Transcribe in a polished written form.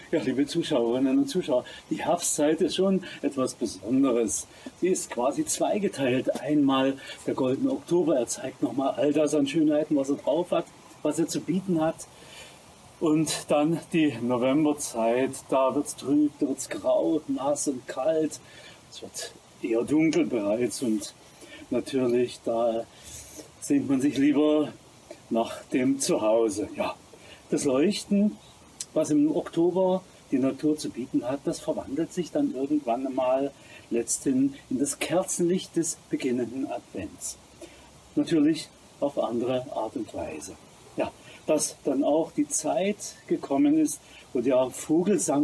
Ja, liebe Zuschauerinnen und Zuschauer, die Herbstzeit ist schon etwas Besonderes. Sie ist quasi zweigeteilt. Einmal der goldene Oktober, er zeigt nochmal all das an Schönheiten, was er drauf hat, was er zu bieten hat. Und dann die Novemberzeit, da wird es trüb, da wird es grau, nass und kalt. Es wird eher dunkel bereits und natürlich, da sehnt man sich lieber nach dem Zuhause. Ja, das Leuchten, was im Oktober die Natur zu bieten hat, das verwandelt sich dann irgendwann einmal letzthin in das Kerzenlicht des beginnenden Advents. Natürlich auf andere Art und Weise. Ja, dass dann auch die Zeit gekommen ist, wo der Vogelsang